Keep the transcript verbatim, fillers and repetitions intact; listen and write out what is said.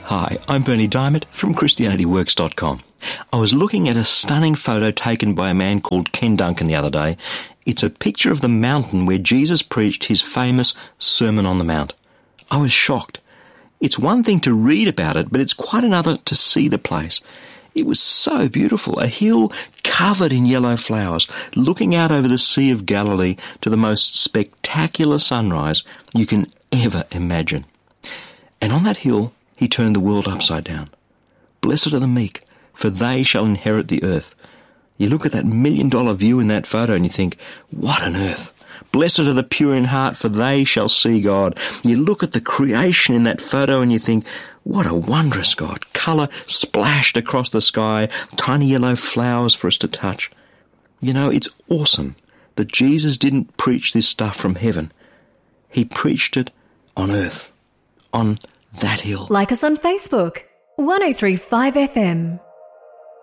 Hi, I'm Bernie Diamond from Christianity Works dot com. I was looking at a stunning photo taken by a man called Ken Duncan the other day. It's a picture of the mountain where Jesus preached his famous Sermon on the Mount. I was shocked. It's one thing to read about it, but it's quite another to see the place. It was so beautiful, a hill covered in yellow flowers, looking out over the Sea of Galilee to the most spectacular sunrise you can ever imagine. And on that hill, he turned the world upside down. Blessed are the meek, for they shall inherit the earth. You look at that million-dollar view in that photo and you think, what on earth? Blessed are the pure in heart, for they shall see God. You look at the creation in that photo and you think, what a wondrous God. Colour splashed across the sky, tiny yellow flowers for us to touch. You know, it's awesome that Jesus didn't preach this stuff from heaven. He preached it on earth, on that hill. Like us on Facebook, one oh three five F M.